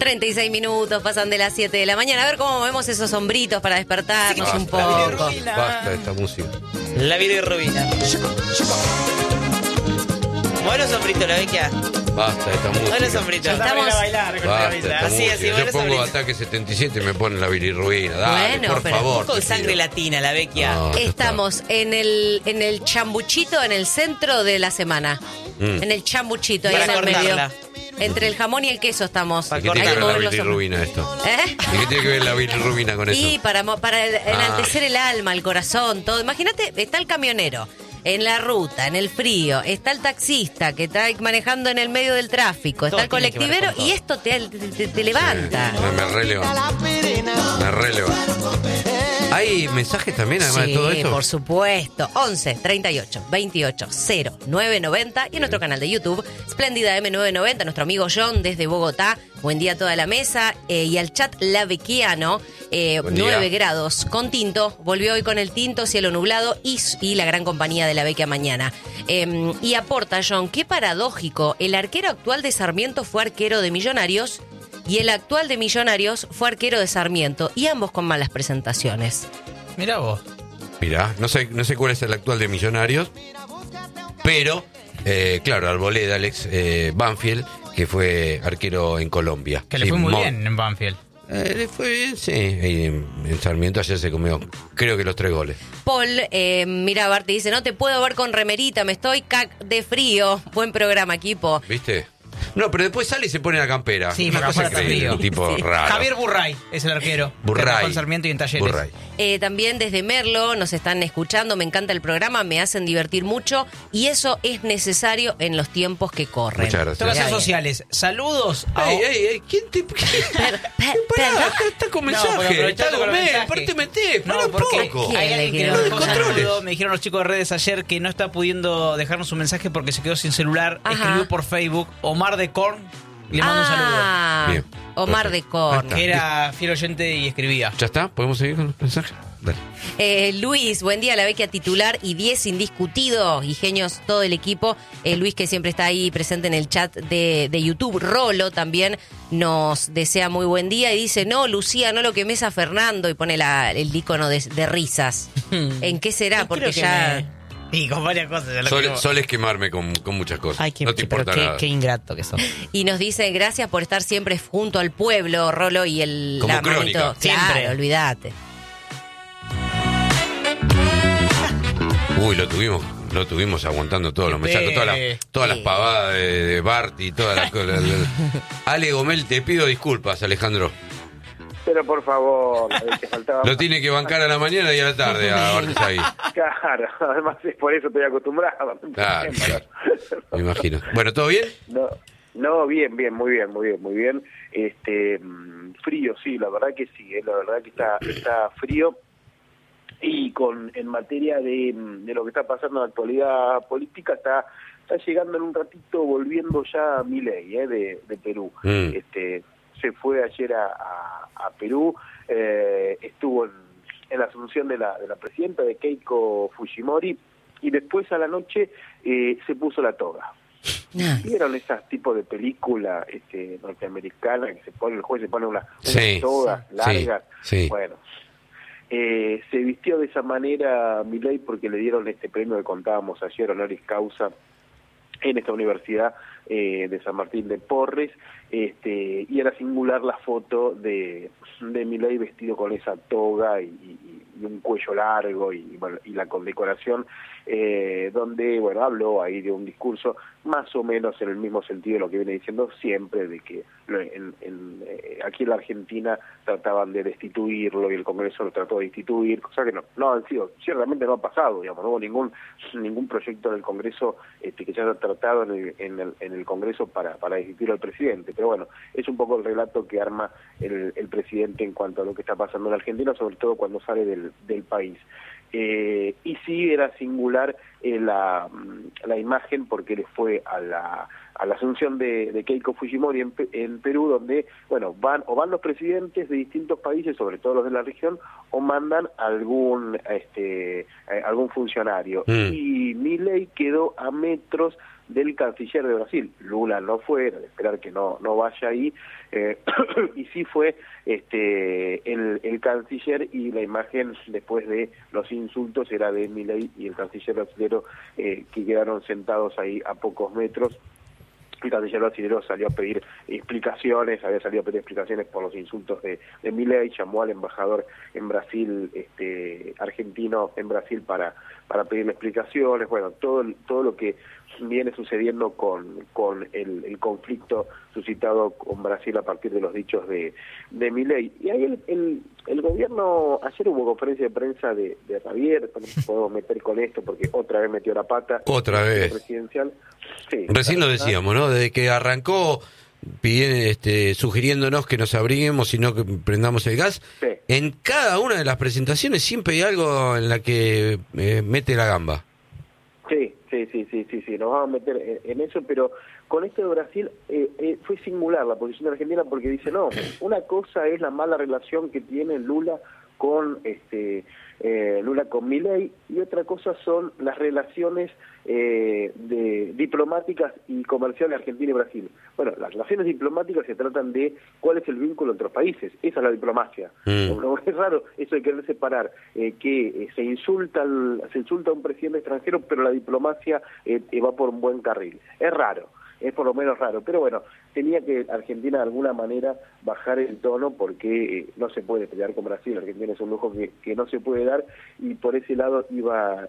36 minutos, pasan de las 7 de la mañana. A ver cómo movemos esos hombritos para despertarnos un poco. Basta de esta música. La bilirrubina. Buenos sombritos, la vecchia. Basta de esta música. Buenos sombritos. Estamos- a bailar con Basta la de esta Así, música. así, Yo buenos pongo sombritos. Ataque 77 y me ponen la bilirrubina. Dale, Bueno, por pero favor. Un poco de te sangre pido. latina, la vecchia. No, ya Estamos en el chambuchito, en el centro de la semana. En el chambuchito, ahí Para en el medio. cortarla. Entre el jamón y el queso estamos. Para ¿Y qué Hay tiene que que ver la mover los hombros. bilirrubina esto? ¿Eh? ¿Y qué tiene que ver la bilirrubina con eso? Y para enaltecer el alma, el corazón, todo. Imagínate, está el camionero en la ruta, en el frío, está el taxista que está manejando en el medio del tráfico, está Todo el tiene que ver colectivero con y todo. esto te levanta. Me releva. Me releva. ¿Hay mensajes también además de todo Sí, esto? por supuesto. 11 38 28 0 990 y en nuestro canal de YouTube, Espléndida M990, nuestro amigo John desde Bogotá. Buen día a toda la mesa. Y al chat Lavequiano, Buen día. 9 grados con tinto. Volvió hoy con el tinto, cielo nublado y la gran compañía de la Vecchia mañana. Y aporta John, qué paradójico. El arquero actual de Sarmiento fue arquero de Millonarios y el actual de Millonarios fue arquero de Sarmiento. Y ambos con malas presentaciones. Mirá vos. Mirá, no sé cuál es el actual de Millonarios, pero, claro, Arboleda, Alex Banfield, que fue arquero en Colombia. Que le Sí, fue muy bien en Banfield. Le fue bien, sí. Y en Sarmiento ayer se comió, creo que los 3 goles. Paul, mira, Bart dice, no te puedo ver con remerita, me estoy de frío. Buen programa, equipo. ¿Viste? No, pero después sale y se pone la campera. Sí, Una porque cosa afuera está increíble, frío. un tipo Sí. raro. Javier Burray es el arquero. Burray. Con Sarmiento y en Talleres. Burray. También desde Merlo nos están escuchando, me encanta el programa, me hacen divertir mucho y eso es necesario en los tiempos que corren. Muchas gracias. Todas las Bien. sociales. Saludos a... Ey, ¿quién te...? Pará, acá está con No, mensaje. pero aprovechando Está con el con mensaje. aparte metés, para No, un porque poco. hay alguien que No nos dejó descontroles. saludo. Me dijeron los chicos de redes ayer que no está pudiendo dejarnos un mensaje porque se quedó sin celular. Ajá. Escribió por Facebook. Omar de Korn. Le mando un Ah, Bien. Omar Perfecto. de Corn. Ahí está. saludo. Que era fiel oyente y escribía. ¿Ya está? ¿Podemos seguir con los mensajes? Dale. Luis, buen día, la Vecchia titular y 10 indiscutido. Y genios todo el equipo. Luis, que siempre está ahí presente en el chat de YouTube. Rolo también nos desea muy buen día y dice, no, Lucía, no lo quemes a Fernando. Y pone el icono de risas. ¿En qué será? Porque Creo que ya... Y con varias cosas. ya lo quiero- Soles quemarme con muchas cosas. Ay, qué, no te pero importa nada. qué ingrato que sos. Y nos dice, gracias por estar siempre junto al pueblo, Rolo, y Como la manito. crónica. Claro, Siempre. olvídate. Uy, lo tuvimos aguantando todos los mensajes, todas las Sí. pavadas de Bart y todas las cosas. Ale Gomel, te pido disculpas, Alejandro. Pero por favor, te faltaba. Lo tiene que bancar a la mañana y a la tarde a Bart ahí. Claro, además es por eso estoy acostumbrado. Claro, me imagino. Bueno, ¿todo bien? No, bien, muy bien. Frío, sí, la verdad que sí, la verdad que está frío. Y en materia de lo que está pasando en la actualidad política, está llegando en un ratito, volviendo ya Milei, de Perú. Se fue ayer a Perú, estuvo en la asunción de la presidenta, de Keiko Fujimori, y después a la noche se puso la toga. ¿Vieron esas tipos de películas norteamericanas que el juez se pone unas Sí, togas largas? sí. Bueno, se vistió de esa manera Milei porque le dieron este premio que contábamos ayer, honoris causa, en esta universidad de San Martín de Porres, y era singular la foto de Milei vestido con esa toga y un cuello largo y la condecoración, donde habló ahí de un discurso más o menos en el mismo sentido de lo que viene diciendo siempre, de que aquí en la Argentina trataban de destituirlo y el Congreso lo trató de destituir, cosa que no han sido, ciertamente no ha pasado, no hubo ningún proyecto en el Congreso que se haya tratado en el Congreso para destituir al presidente, pero bueno, es un poco el relato que arma el presidente en cuanto a lo que está pasando en Argentina, sobre todo cuando sale del país. Y sí era singular la imagen porque le fue a la asunción de Keiko Fujimori en Perú, donde van los presidentes de distintos países, sobre todo los de la región, o mandan algún funcionario. Y Milei quedó a metros del canciller de Brasil. Lula no fue, era de esperar que no vaya ahí, y sí fue el canciller, y la imagen después de los insultos era de Milei y el canciller brasilero, que quedaron sentados ahí a pocos metros. El canciller brasilero salió a pedir explicaciones, había salido a pedir explicaciones por los insultos de Milei, llamó al embajador en Brasil, argentino en Brasil, para pedirle explicaciones. Bueno, todo lo que viene sucediendo con el conflicto suscitado con Brasil a partir de los dichos de Milei. Y ahí el gobierno, ayer hubo conferencia de prensa de Javier, no nos podemos meter con esto porque otra vez metió la pata. Otra vez. Presidencial. Sí, recién lo decíamos, ¿no? Desde que arrancó sugiriéndonos que nos abriguemos y no que prendamos el gas, sí. En cada una de las presentaciones siempre hay algo en la que mete la gamba. Sí, nos vamos a meter en eso, pero con esto de Brasil fue singular la posición de Argentina, porque dice, no, una cosa es la mala relación que tiene Lula con Milei, y otra cosa son las relaciones diplomáticas y comerciales Argentina y Brasil. Bueno, las relaciones diplomáticas se tratan de cuál es el vínculo entre los países, esa es la diplomacia. Es raro eso de querer separar, que se insulta a un presidente extranjero, pero la diplomacia va por un buen carril. Es raro. Es por lo menos raro, pero bueno, tenía que Argentina de alguna manera bajar el tono, porque no se puede pelear con Brasil. Argentina es un lujo que no se puede dar, y por ese lado iba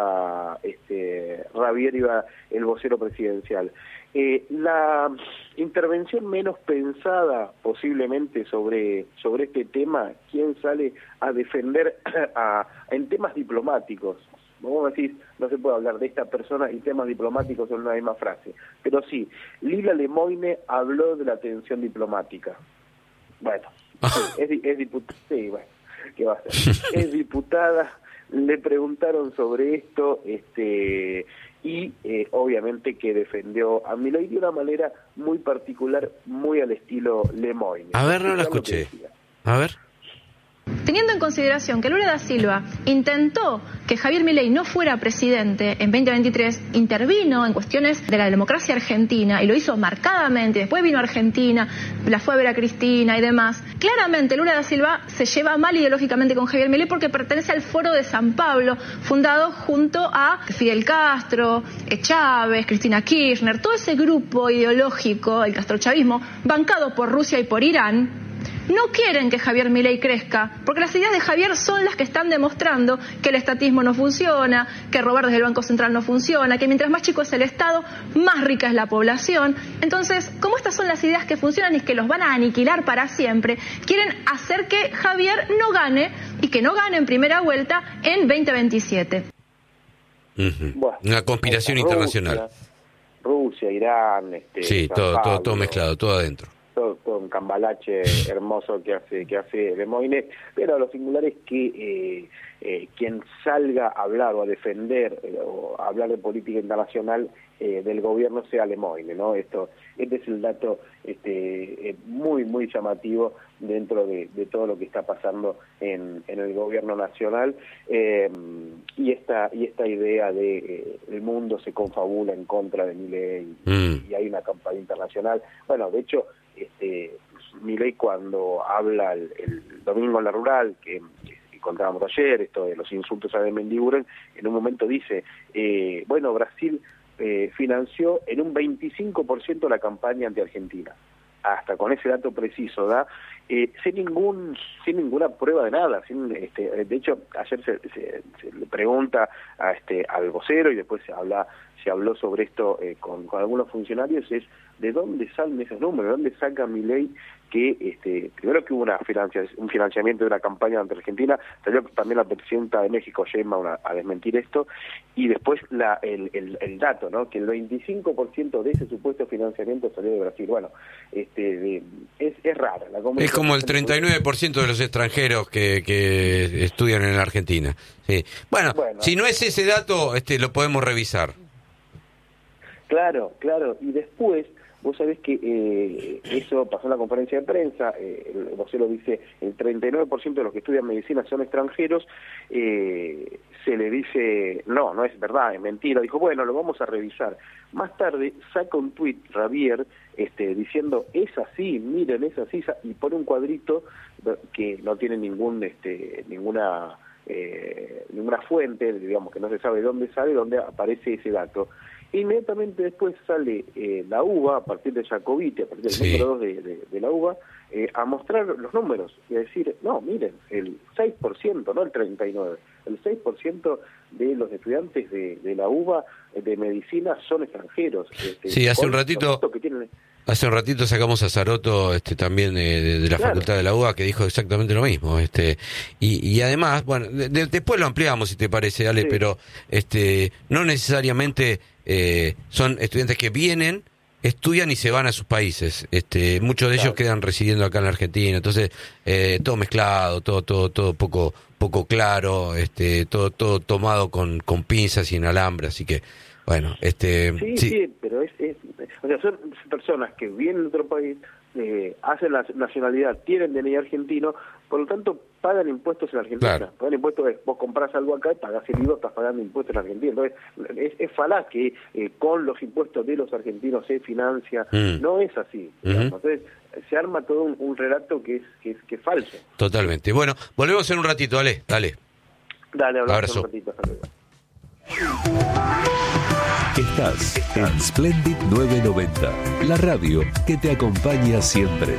Javier, iba el vocero presidencial. La intervención menos pensada posiblemente sobre este tema, ¿quién sale a defender en temas diplomáticos? Vamos a decir, no se puede hablar de esta persona y temas diplomáticos en una misma frase. Pero sí, Lila Lemoine habló de la tensión diplomática. Bueno, es diputada, sí, bueno, ¿qué va a hacer? Es diputada, le preguntaron sobre esto, y obviamente que defendió a Milei de una manera muy particular, muy al estilo Lemoine. A ver, no la escuché. A ver. Teniendo en consideración que Lula da Silva intentó que Javier Milei no fuera presidente en 2023, intervino en cuestiones de la democracia argentina y lo hizo marcadamente, después vino a Argentina, la fue a ver a Cristina y demás, claramente Lula da Silva se lleva mal ideológicamente con Javier Milei, porque pertenece al Foro de San Pablo, fundado junto a Fidel Castro, Chávez, Cristina Kirchner, todo ese grupo ideológico, el castrochavismo, bancado por Rusia y por Irán. No quieren que Javier Milei crezca, porque las ideas de Javier son las que están demostrando que el estatismo no funciona, que robar desde el Banco Central no funciona, que mientras más chico es el Estado, más rica es la población. Entonces, como estas son las ideas que funcionan y que los van a aniquilar para siempre, quieren hacer que Javier no gane, y que no gane en primera vuelta en 2027. Bueno, una conspiración internacional. Rusia, Irán, sí, San Pablo, todo mezclado, todo adentro. Todo un cambalache hermoso que hace Lemoine, pero lo singular es que quien salga a hablar o a defender o a hablar de política internacional del gobierno sea Lemoine, ¿no? Este es el dato muy muy llamativo dentro de todo lo que está pasando en el gobierno nacional, y esta idea de el mundo se confabula en contra de Milei y hay una campaña internacional. Bueno, de hecho, Milei, cuando habla el domingo en la rural, que contábamos ayer, esto de los insultos a de Mendiguren, en un momento dice, bueno, Brasil financió en un 25% la campaña anti-Argentina. Hasta con ese dato preciso, sin ninguna prueba de nada. De hecho, ayer se le pregunta al vocero, y después se habló sobre esto con algunos funcionarios, es de dónde salen esos números, de dónde saca Milei que primero que hubo un financiamiento de una campaña ante Argentina, salió también la presidenta de México, Sheinbaum, a desmentir esto, y después el dato, ¿no? Que el 25% de ese supuesto financiamiento salió de Brasil. Bueno, es rara la comunicación. Es como el 39% de los extranjeros que estudian en Argentina. Sí. Bueno, si no es ese dato, lo podemos revisar. Claro, y después Vos sabés que eso pasó en la conferencia de prensa, el vocero dice el 39% de los que estudian medicina son extranjeros, se le dice, no es verdad, es mentira, dijo, bueno, lo vamos a revisar. Más tarde saca un tuit, Javier, diciendo, es así, miren, es así, y pone un cuadrito que no tiene ninguna fuente, digamos que no se sabe dónde sale, dónde aparece ese dato. Inmediatamente después sale la UBA, a partir de Jacobiti, a partir del número 2 de la UBA, a mostrar los números y a decir, no, miren, el 6%, no el 39%, el 6% de los estudiantes de la UBA de medicina son extranjeros. Sí, hace un ratito sacamos a Saroto también de la Facultad de la UBA, que dijo exactamente lo mismo. Y además, bueno, después lo ampliamos si te parece, Ale, pero no necesariamente son estudiantes que vienen, estudian y se van a sus países. Muchos de ellos quedan residiendo acá en la Argentina, entonces todo mezclado, todo poco claro, todo tomado con pinzas y en alambre, así que bueno, sí, pero o sea, son personas que vienen de otro país, hacen la nacionalidad, tienen DNI argentino, por lo tanto pagan impuestos en Argentina. Claro. Pagan impuestos, vos comprás algo acá y pagás el IVA, estás pagando impuestos en Argentina. Entonces, es falaz que con los impuestos de los argentinos se financia. No es así. Entonces, se arma todo un relato que es falso. Totalmente. Bueno, volvemos en un ratito, Ale. Dale, hablamos un ratito. Hasta luego. Estás en Splendid 990, la radio que te acompaña siempre.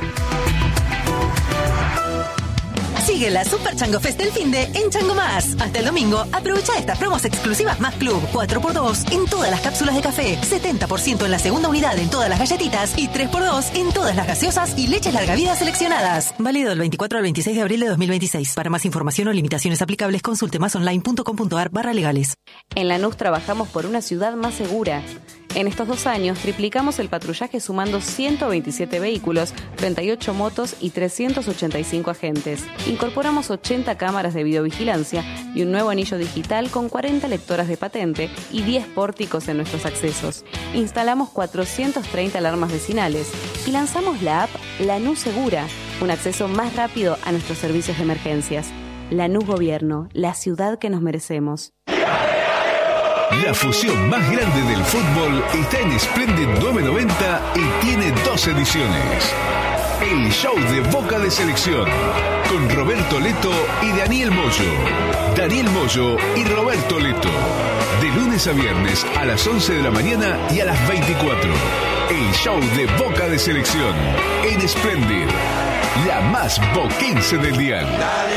Sigue la Super Chango Fest del finde en Chango Más. Hasta el domingo, aprovecha estas promos exclusivas Más Club. 4x2 en todas las cápsulas de café, 70% en la segunda unidad en todas las galletitas y 3x2 en todas las gaseosas y leches larga vida seleccionadas. Válido del 24 al 26 de abril de 2026. Para más información o limitaciones aplicables, consulte masonline.com.ar/legales. En Lanús trabajamos por una ciudad más segura. En estos 2 años triplicamos el patrullaje sumando 127 vehículos, 38 motos y 385 agentes. Incorporamos 80 cámaras de videovigilancia y un nuevo anillo digital con 40 lectoras de patente y 10 pórticos en nuestros accesos. Instalamos 430 alarmas vecinales y lanzamos la app Lanús Segura, un acceso más rápido a nuestros servicios de emergencias. Lanús Gobierno, la ciudad que nos merecemos. La fusión más grande del fútbol está en Splendid 990 y tiene 2 ediciones. El show de Boca de Selección, con Roberto Leto y Daniel Moyo. Daniel Moyo y Roberto Leto. De lunes a viernes a las 11 de la mañana y a las 24. El show de Boca de Selección en Splendid, la más boquense del dial.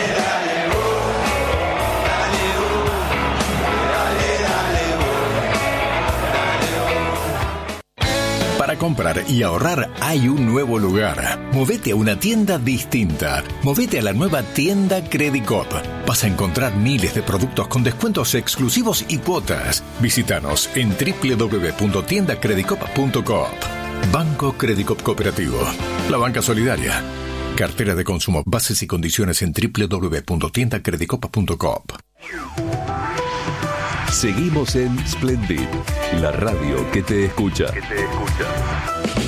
Para comprar y ahorrar hay un nuevo lugar. Movete a una tienda distinta. Movete a la nueva tienda Credicop. Vas a encontrar miles de productos con descuentos exclusivos y cuotas. Visítanos en www.tiendacredicop.coop. Banco Credicop Cooperativo. La banca solidaria. Cartera de consumo. Bases y condiciones en www.tiendacredicop.coop. Seguimos en Splendid, la radio que te escucha.